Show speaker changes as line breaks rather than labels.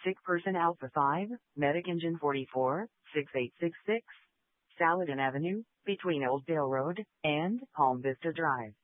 Sick Person Alpha 5, Medic Engine 44, 6866, Saladin Avenue, between Olddale Road and Palm Vista Drive.